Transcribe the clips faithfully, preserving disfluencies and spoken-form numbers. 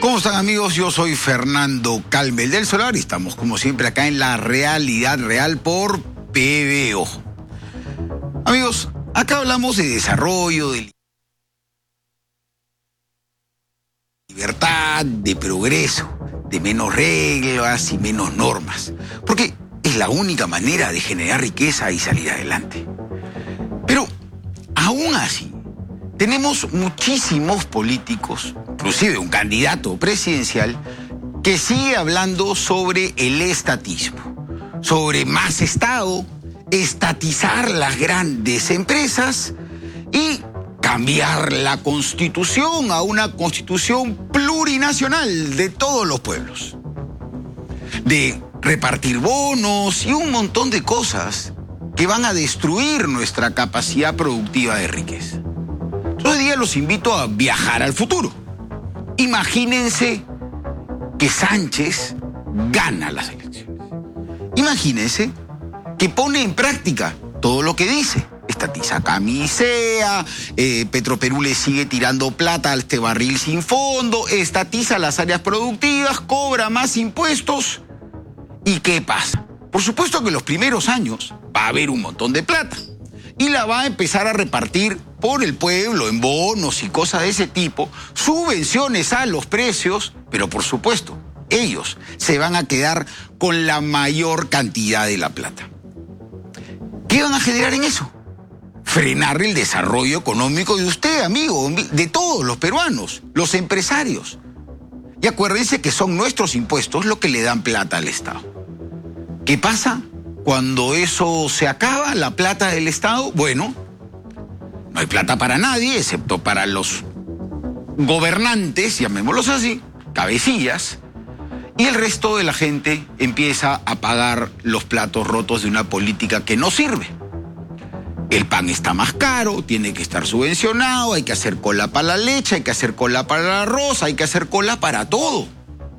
¿Cómo están, amigos? Yo soy Fernando Calmel del Solar y estamos como siempre acá en La Realidad Real por P B O. Amigos, acá hablamos de desarrollo, de libertad, de progreso, de menos reglas y menos normas, porque es la única manera de generar riqueza y salir adelante. Pero aún así, tenemos muchísimos políticos, inclusive un candidato presidencial, que sigue hablando sobre el estatismo, sobre más Estado, estatizar las grandes empresas y cambiar la constitución a una constitución plurinacional de todos los pueblos, de repartir bonos y un montón de cosas que van a destruir nuestra capacidad productiva de riqueza. Hoy día los invito a viajar al futuro. Imagínense que Sánchez gana las elecciones. Imagínense que pone en práctica todo lo que dice. Estatiza Camisea, eh, Petroperú le sigue tirando plata a este barril sin fondo, estatiza las áreas productivas, cobra más impuestos. ¿Y qué pasa? Por supuesto que en los primeros años va a haber un montón de plata y la va a empezar a repartir por el pueblo en bonos y cosas de ese tipo, subvenciones a los precios, pero por supuesto, ellos se van a quedar con la mayor cantidad de la plata. ¿Qué van a generar en eso? Frenar el desarrollo económico de usted, amigo, de todos los peruanos, los empresarios. Y acuérdense que son nuestros impuestos los que le dan plata al Estado. ¿Qué pasa cuando eso se acaba, la plata del Estado? Bueno, no hay plata para nadie, excepto para los gobernantes, llamémoslos así, cabecillas, y el resto de la gente empieza a pagar los platos rotos de una política que no sirve. El pan está más caro, tiene que estar subvencionado, hay que hacer cola para la leche, hay que hacer cola para el arroz, hay que hacer cola para todo.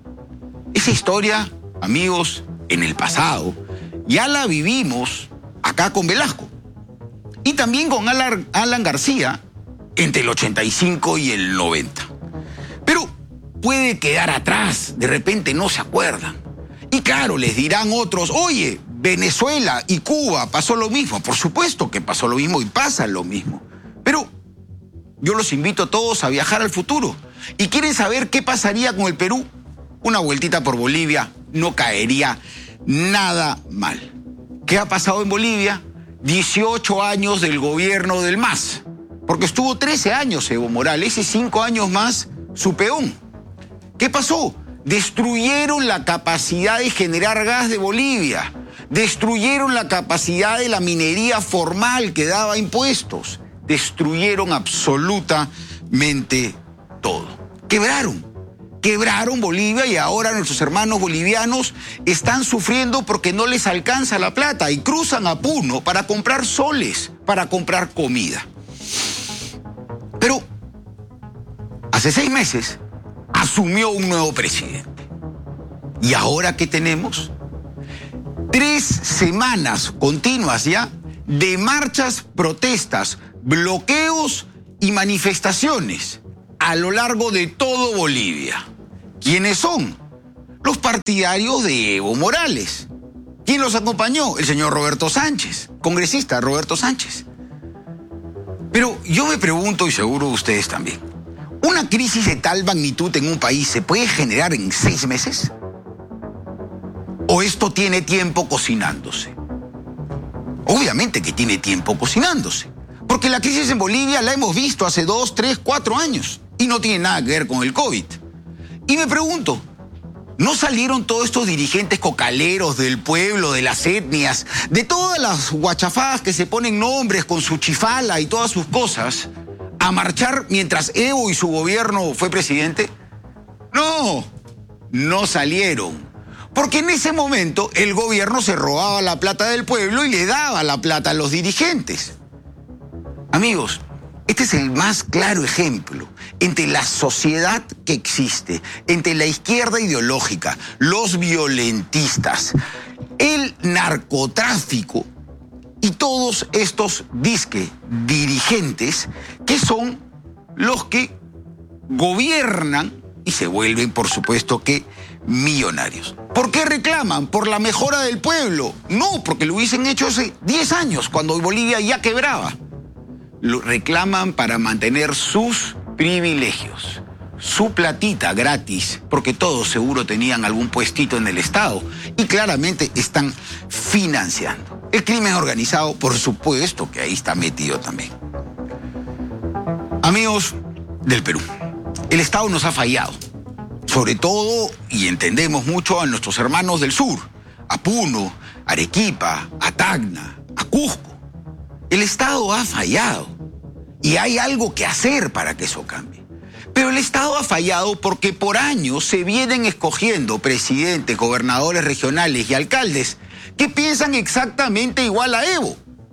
Esa historia, amigos, en el pasado, ya la vivimos acá con Velasco. Y también con Alan, Alan García entre el ochenta y cinco y el noventa. Pero puede quedar atrás, de repente no se acuerdan. Y claro, les dirán otros, oye, Venezuela y Cuba pasó lo mismo. Por supuesto que pasó lo mismo y pasa lo mismo. Pero yo los invito a todos a viajar al futuro. ¿Y quieren saber qué pasaría con el Perú? Una vueltita por Bolivia no caería nada mal. ¿Qué ha pasado en Bolivia? dieciocho años del gobierno del M A S, porque estuvo trece años Evo Morales y cinco años más su peón. ¿Qué pasó? Destruyeron la capacidad de generar gas de Bolivia, destruyeron la capacidad de la minería formal que daba impuestos, destruyeron absolutamente todo. Quebraron. Quebraron Bolivia y ahora nuestros hermanos bolivianos están sufriendo porque no les alcanza la plata y cruzan a Puno para comprar soles, para comprar comida. Pero hace seis meses asumió un nuevo presidente. ¿Y ahora qué tenemos? Tres semanas continuas ya de marchas, protestas, bloqueos y manifestaciones a lo largo de todo Bolivia. ¿Quiénes son? Los partidarios de Evo Morales. ¿Quién los acompañó? El señor Roberto Sánchez, congresista Roberto Sánchez. Pero yo me pregunto, y seguro ustedes también, ¿una crisis de tal magnitud en un país se puede generar en seis meses? ¿O esto tiene tiempo cocinándose? Obviamente que tiene tiempo cocinándose, porque la crisis en Bolivia la hemos visto hace dos, tres, cuatro años. Y no tiene nada que ver con el COVID. Y me pregunto, ¿no salieron todos estos dirigentes cocaleros del pueblo, de las etnias, de todas las guachafadas que se ponen nombres con su chifala y todas sus cosas, a marchar mientras Evo y su gobierno fue presidente? No, no salieron. Porque en ese momento el gobierno se robaba la plata del pueblo y le daba la plata a los dirigentes. Amigos, este es el más claro ejemplo entre la sociedad que existe, entre la izquierda ideológica, los violentistas, el narcotráfico y todos estos disque dirigentes que son los que gobiernan y se vuelven, por supuesto que, millonarios. ¿Por qué reclaman? Por la mejora del pueblo. No, porque lo hubiesen hecho hace diez años, cuando Bolivia ya quebraba. Lo reclaman para mantener sus privilegios, su platita gratis, porque todos seguro tenían algún puestito en el Estado y claramente están financiando. El crimen organizado, por supuesto que ahí está metido también. Amigos del Perú, el Estado nos ha fallado. Sobre todo, y entendemos mucho, a nuestros hermanos del sur, a Puno, Arequipa, a Tacna, a Cusco. El Estado ha fallado y hay algo que hacer para que eso cambie. Pero el Estado ha fallado porque por años se vienen escogiendo presidentes, gobernadores regionales y alcaldes que piensan exactamente igual a Evo.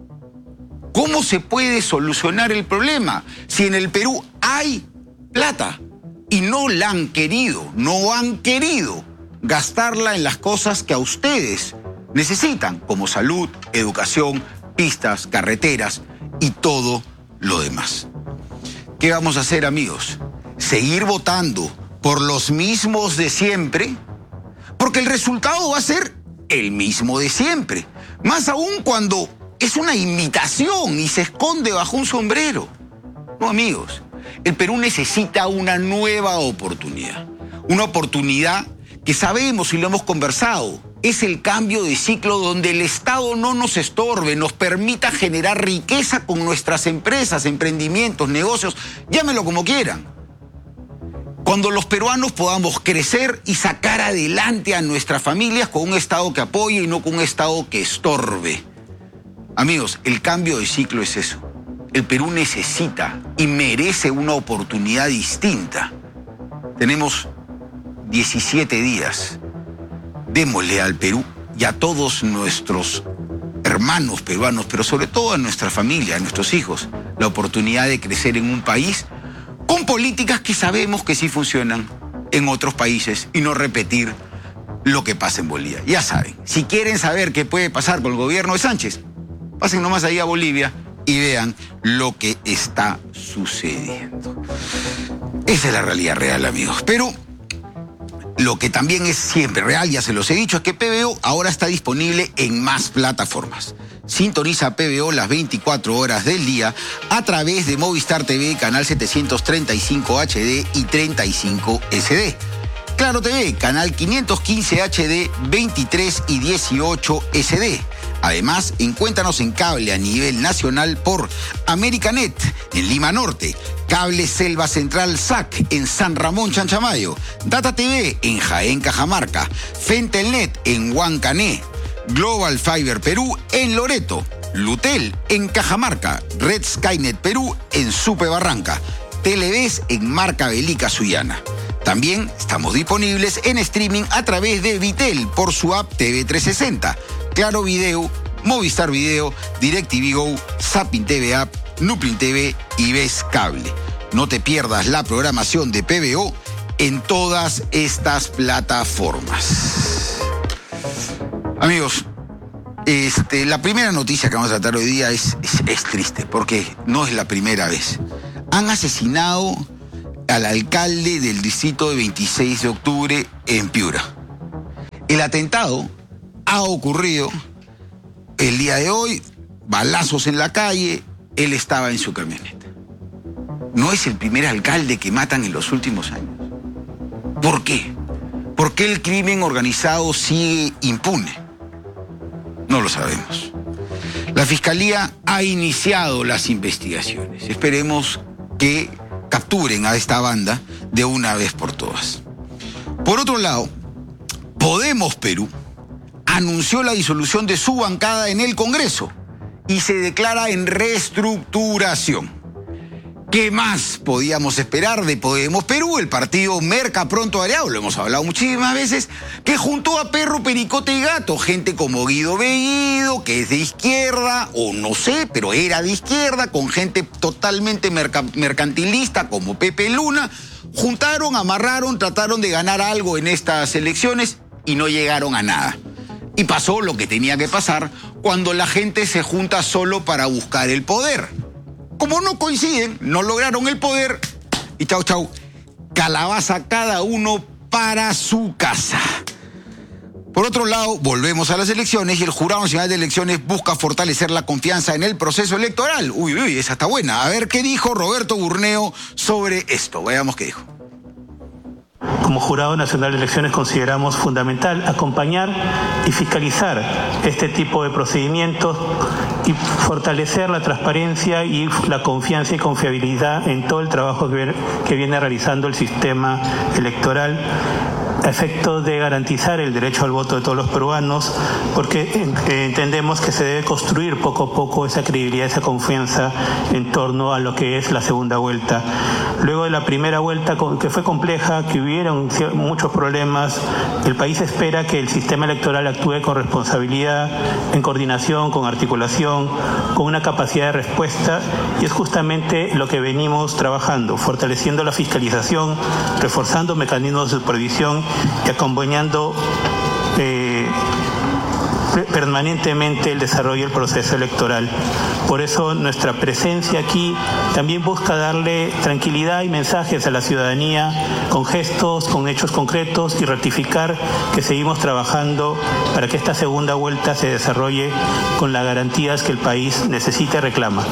¿Cómo se puede solucionar el problema si en el Perú hay plata? Y no la han querido, no han querido gastarla en las cosas que a ustedes necesitan, como salud, educación, pistas, carreteras y todo lo demás. ¿Qué vamos a hacer, amigos? ¿Seguir votando por los mismos de siempre? Porque el resultado va a ser el mismo de siempre. Más aún cuando es una imitación y se esconde bajo un sombrero. No, amigos. El Perú necesita una nueva oportunidad. Una oportunidad que sabemos y lo hemos conversado. Es el cambio de ciclo donde el Estado no nos estorbe, nos permita generar riqueza con nuestras empresas, emprendimientos, negocios, llámenlo como quieran. Cuando los peruanos podamos crecer y sacar adelante a nuestras familias con un Estado que apoye y no con un Estado que estorbe. Amigos, el cambio de ciclo es eso. El Perú necesita y merece una oportunidad distinta. Tenemos diecisiete días. Démosle al Perú y a todos nuestros hermanos peruanos, pero sobre todo a nuestra familia, a nuestros hijos, la oportunidad de crecer en un país con políticas que sabemos que sí funcionan en otros países y no repetir lo que pasa en Bolivia. Ya saben, si quieren saber qué puede pasar con el gobierno de Sánchez, pasen nomás ahí a Bolivia y vean lo que está sucediendo. Esa es la realidad real, amigos. Pero lo que también es siempre real, ya se los he dicho, es que P B O ahora está disponible en más plataformas. Sintoniza P B O las veinticuatro horas del día a través de Movistar T V, canal setecientos treinta y cinco H D y treinta y cinco S D. Claro T V, canal quinientos quince H D, veintitrés y dieciocho S D. Además, encuéntranos en cable a nivel nacional por Americanet en Lima Norte, Cable Selva Central S A C en San Ramón Chanchamayo, Data T V en Jaén Cajamarca, Fentelnet en Huancané, Global Fiber Perú en Loreto, Lutel en Cajamarca, Red Skynet Perú en Supe Barranca, Televes en Marca Belica Sullana. También estamos disponibles en streaming a través de Vitel por su app T V trescientos sesenta, Claro Video, Movistar Video, DirecTV Go, Zapping T V App, Nuplin T V y Ves Cable. No te pierdas la programación de P B O en todas estas plataformas. Amigos, este, la primera noticia que vamos a tratar hoy día es, es, es triste, porque no es la primera vez. Han asesinado al alcalde del distrito de veintiséis de octubre en Piura. El atentado ha ocurrido el día de hoy, balazos en la calle, él estaba en su camioneta. No es el primer alcalde que matan en los últimos años. ¿Por qué? ¿Por qué el crimen organizado sigue impune? No lo sabemos. La Fiscalía ha iniciado las investigaciones. Esperemos que capturen a esta banda de una vez por todas. Por otro lado, Podemos Perú anunció la disolución de su bancada en el Congreso y se declara en reestructuración. ¿Qué más podíamos esperar de Podemos Perú? El partido merca pronto areado, lo hemos hablado muchísimas veces, que juntó a perro, pericote y gato, gente como Guido Bellido, que es de izquierda, o no sé, pero era de izquierda, con gente totalmente merca, mercantilista como Pepe Luna, juntaron, amarraron, trataron de ganar algo en estas elecciones y no llegaron a nada. Y pasó lo que tenía que pasar cuando la gente se junta solo para buscar el poder. Como no coinciden, no lograron el poder y chau chau, calabaza cada uno para su casa. Por otro lado, volvemos a las elecciones y el Jurado Nacional de Elecciones busca fortalecer la confianza en el proceso electoral. Uy, uy, esa está buena. A ver qué dijo Roberto Burneo sobre esto. Veamos qué dijo. Como Jurado Nacional de Elecciones consideramos fundamental acompañar y fiscalizar este tipo de procedimientos y fortalecer la transparencia y la confianza y confiabilidad en todo el trabajo que viene realizando el sistema electoral, a efecto de garantizar el derecho al voto de todos los peruanos, porque entendemos que se debe construir poco a poco esa credibilidad, esa confianza en torno a lo que es la segunda vuelta. Luego de la primera vuelta, que fue compleja, que hubieron muchos problemas, el país espera que el sistema electoral actúe con responsabilidad, en coordinación, con articulación, con una capacidad de respuesta, y es justamente lo que venimos trabajando, fortaleciendo la fiscalización, reforzando mecanismos de supervisión y acompañando eh, permanentemente el desarrollo del proceso electoral. Por eso nuestra presencia aquí también busca darle tranquilidad y mensajes a la ciudadanía con gestos, con hechos concretos, y ratificar que seguimos trabajando para que esta segunda vuelta se desarrolle con las garantías que el país necesita y reclama.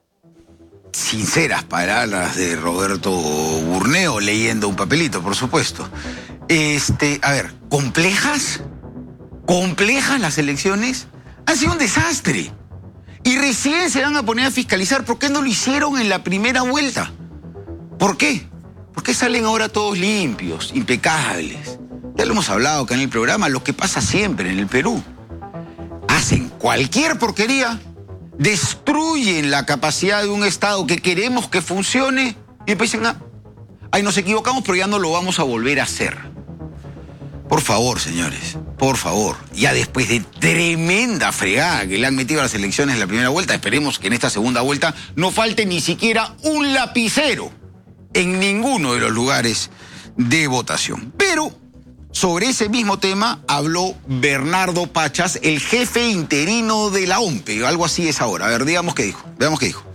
Sinceras palabras de Roberto Burneo, leyendo un papelito, por supuesto. Este, a ver, ¿complejas? ¿Complejas las elecciones? Han sido un desastre. Y recién se van a poner a fiscalizar. ¿Por qué no lo hicieron en la primera vuelta? ¿Por qué? ¿Por qué salen ahora todos limpios, impecables? Ya lo hemos hablado acá en el programa, lo que pasa siempre en el Perú. Hacen cualquier porquería, destruyen la capacidad de un Estado que queremos que funcione y después dicen, ah, ahí nos equivocamos, pero ya no lo vamos a volver a hacer. Por favor, señores, por favor, ya después de tremenda fregada que le han metido a las elecciones en la primera vuelta, esperemos que en esta segunda vuelta no falte ni siquiera un lapicero en ninguno de los lugares de votación. Pero sobre ese mismo tema habló Bernardo Pachas, el jefe interino de la O M P E, algo así es ahora. A ver, digamos qué dijo, veamos qué dijo.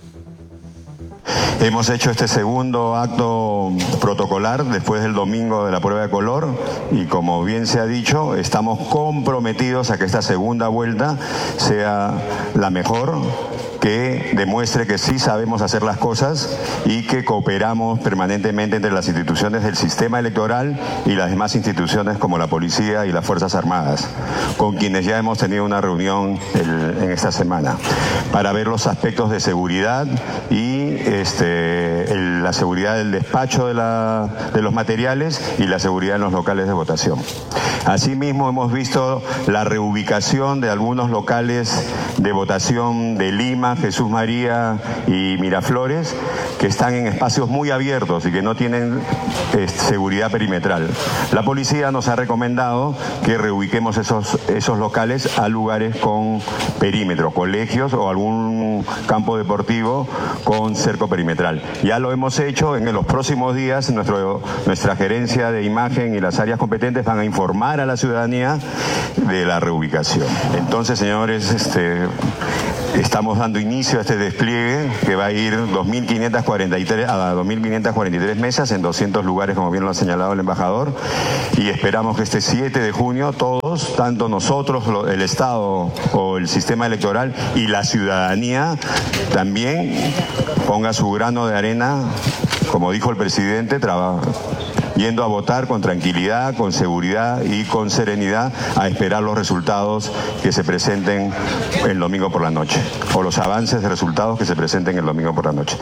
Hemos hecho este segundo acto protocolar después del domingo de la prueba de color y, como bien se ha dicho, estamos comprometidos a que esta segunda vuelta sea la mejor, que demuestre que sí sabemos hacer las cosas y que cooperamos permanentemente entre las instituciones del sistema electoral y las demás instituciones como la policía y las Fuerzas Armadas, con quienes ya hemos tenido una reunión el, en esta semana, para ver los aspectos de seguridad y este, el, la seguridad del despacho de, la, de los materiales y la seguridad en los locales de votación. Asimismo, hemos visto la reubicación de algunos locales de votación de Lima, Jesús María y Miraflores, que están en espacios muy abiertos y que no tienen eh, seguridad perimetral. La policía nos ha recomendado que reubiquemos esos, esos locales a lugares con perímetro, colegios o algún campo deportivo con cerco perimetral. Ya lo hemos hecho. En los próximos días nuestro, nuestra gerencia de imagen y las áreas competentes van a informar a la ciudadanía de la reubicación. Entonces, señores, este, estamos dando inicio a este despliegue que va a ir dos mil quinientas cuarenta y tres, a dos mil quinientas cuarenta y tres mesas en doscientos lugares, como bien lo ha señalado el embajador, y esperamos que este siete de junio todos, tanto nosotros, el Estado o el sistema electoral y la ciudadanía, también ponga su grano de arena, como dijo el presidente, trabaja yendo a votar con tranquilidad, con seguridad y con serenidad, a esperar los resultados que se presenten el domingo por la noche, o los avances de resultados que se presenten el domingo por la noche.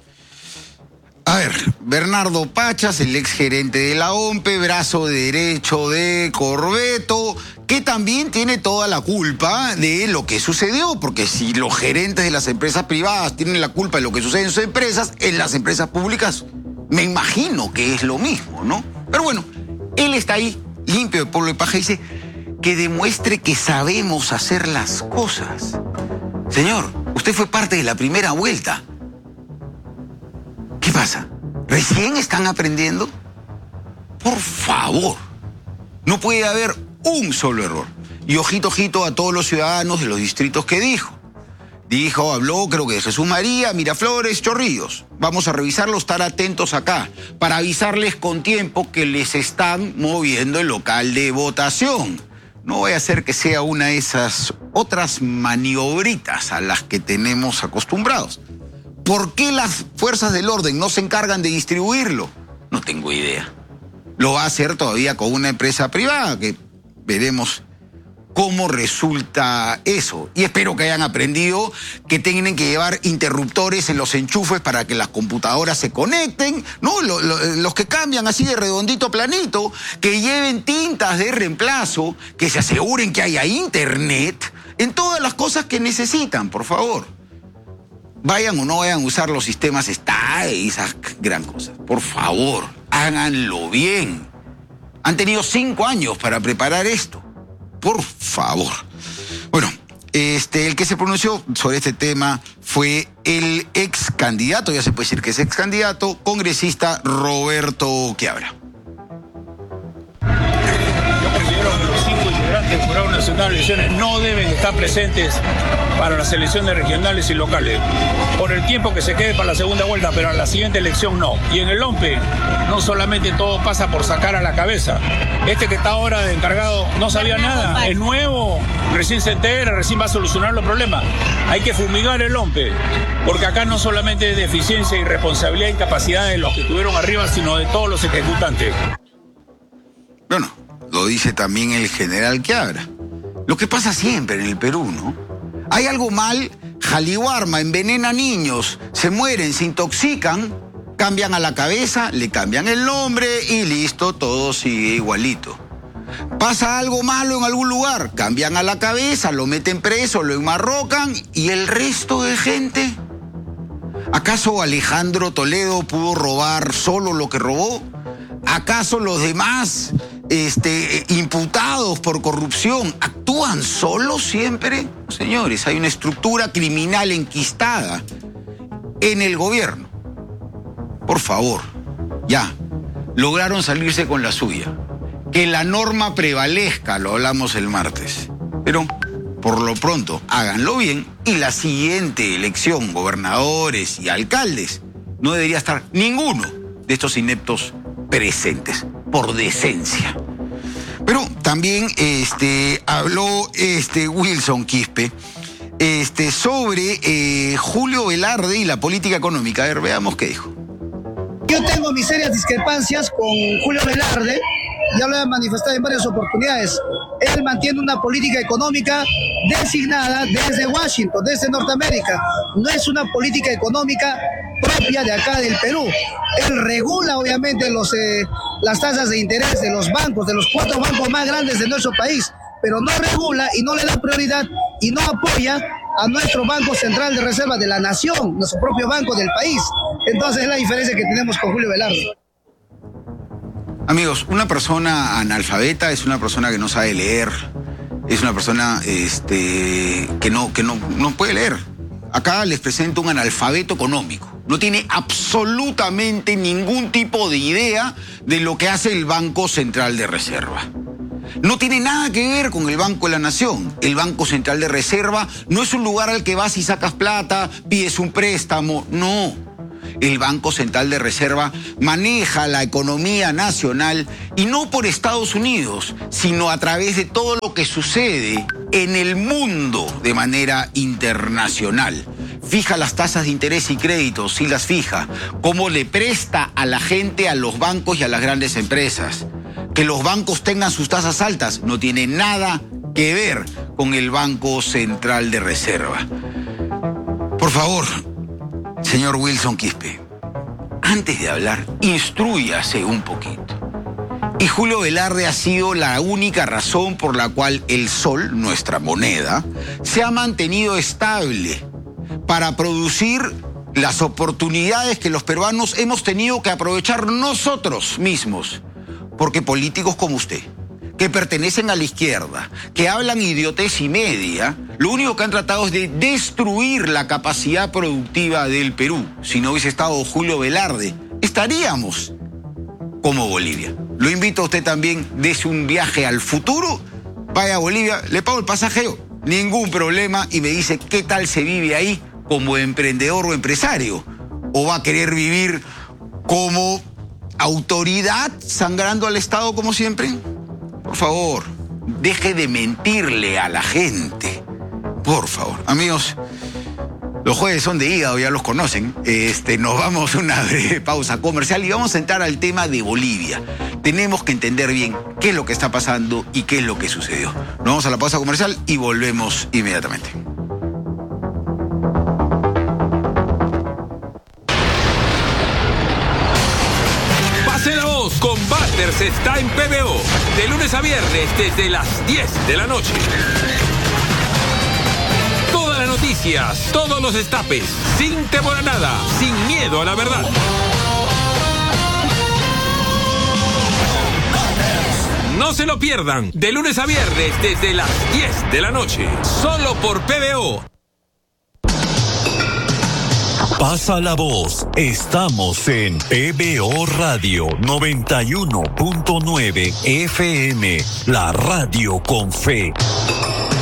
A ver, Bernardo Pachas, el exgerente de la O M P E, brazo derecho de Corbeto, que también tiene toda la culpa de lo que sucedió, porque si los gerentes de las empresas privadas tienen la culpa de lo que sucede en sus empresas, en las empresas públicas me imagino que es lo mismo, ¿no? Pero bueno, él está ahí, limpio de polvo y paja, y dice que demuestre que sabemos hacer las cosas. Señor, usted fue parte de la primera vuelta. ¿Qué pasa? ¿Recién están aprendiendo? Por favor, no puede haber un solo error. Y ojito, ojito a todos los ciudadanos de los distritos que dijo. Dijo, habló, creo que de Jesús María, Miraflores, Chorrillos. Vamos a revisarlo, estar atentos acá, para avisarles con tiempo que les están moviendo el local de votación. No vaya a ser que sea una de esas otras maniobritas a las que tenemos acostumbrados. ¿Por qué las fuerzas del orden no se encargan de distribuirlo? No tengo idea. Lo va a hacer todavía con una empresa privada, que veremos cómo resulta eso. Y espero que hayan aprendido que tienen que llevar interruptores en los enchufes para que las computadoras se conecten, ¿no? Los, los, los que cambian así de redondito a planito, que lleven tintas de reemplazo, que se aseguren que haya internet en todas las cosas que necesitan, por favor. Vayan o no vayan a usar los sistemas está y esas gran cosas. Por favor, háganlo bien. Han tenido cinco años para preparar esto. Por favor. Bueno, este, el que se pronunció sobre este tema fue el ex candidato, ya se puede decir que es ex candidato, congresista Roberto Quiabra. Yo considero que los cinco integrantes del Jurado Nacional de Elecciones no deben estar presentes para las elecciones regionales y locales, por el tiempo que se quede para la segunda vuelta, pero a la siguiente elección no. Y en el OMPE no solamente todo pasa por sacar a la cabeza. Este que está ahora de encargado no sabía nada, es nuevo, recién se entera, recién va a solucionar los problemas. Hay que fumigar el OMPE, porque acá no solamente es deficiencia, irresponsabilidad e incapacidad de los que estuvieron arriba, sino de todos los ejecutantes. Bueno, lo dice también el general Quiabra. Lo que pasa siempre en el Perú, ¿no? Hay algo mal, Jaliwarma envenena niños, se mueren, se intoxican, cambian a la cabeza, le cambian el nombre y listo, todo sigue igualito. Pasa algo malo en algún lugar, cambian a la cabeza, lo meten preso, lo enmarrocan y el resto de gente. ¿Acaso Alejandro Toledo pudo robar solo lo que robó? ¿Acaso los demás este, imputados por corrupción actúan solos siempre? Señores, hay una estructura criminal enquistada en el gobierno. Por favor, ya, lograron salirse con la suya. Que la norma prevalezca, lo hablamos el martes. Pero, por lo pronto, háganlo bien y la siguiente elección, gobernadores y alcaldes, no debería estar ninguno de estos ineptos presentes, por decencia. Pero también este, habló este, Wilson Quispe este, sobre eh, Julio Velarde y la política económica. A ver, veamos qué dijo. Yo tengo mis serias discrepancias con Julio Velarde, ya lo he manifestado en varias oportunidades. Él mantiene una política económica designada desde Washington, desde Norteamérica. No es una política económica propia de acá del Perú. Él regula obviamente los, eh, las tasas de interés de los bancos, de los cuatro bancos más grandes de nuestro país, pero no regula y no le da prioridad y no apoya a nuestro Banco Central de Reserva de la Nación, nuestro propio banco del país. Entonces es la diferencia que tenemos con Julio Velarde. Amigos, una persona analfabeta es una persona que no sabe leer, es una persona este, que, no, que no, no puede leer. Acá les presento un analfabeto económico. No tiene absolutamente ningún tipo de idea de lo que hace el Banco Central de Reserva. No tiene nada que ver con el Banco de la Nación. El Banco Central de Reserva no es un lugar al que vas y sacas plata, pides un préstamo, no. El Banco Central de Reserva maneja la economía nacional y no por Estados Unidos, sino a través de todo lo que sucede en el mundo de manera internacional. Fija las tasas de interés y créditos, sí las fija. Cómo le presta a la gente, a los bancos y a las grandes empresas. Que los bancos tengan sus tasas altas no tiene nada que ver con el Banco Central de Reserva. Por favor, señor Wilson Quispe, antes de hablar, instrúyase un poquito. Y Julio Velarde ha sido la única razón por la cual el sol, nuestra moneda, se ha mantenido estable para producir las oportunidades que los peruanos hemos tenido que aprovechar nosotros mismos. Porque políticos como usted, que pertenecen a la izquierda, que hablan idiotez y media, lo único que han tratado es de destruir la capacidad productiva del Perú. Si no hubiese estado Julio Velarde, estaríamos como Bolivia. Lo invito a usted también, dése un viaje al futuro, vaya a Bolivia, le pago el pasaje yo. ningún problema, y me dice, ¿qué tal se vive ahí como emprendedor o empresario? ¿O va a querer vivir como autoridad sangrando al Estado como siempre? Por favor, deje de mentirle a la gente. Por favor, amigos, los jueves son de hígado, ya los conocen. Este, nos vamos a una breve pausa comercial y vamos a entrar al tema de Bolivia. Tenemos que entender bien qué es lo que está pasando y qué es lo que sucedió. Nos vamos a la pausa comercial y volvemos inmediatamente. Pase la voz, con Butters está en P B O, de lunes a viernes desde las diez de la noche. Todas las noticias, todos los destapes, sin temor a nada, sin miedo a la verdad. No se lo pierdan, de lunes a viernes desde las diez de la noche, solo por P B O. Pasa la voz, estamos en P B O Radio noventa y uno punto nueve F M, la radio con fe.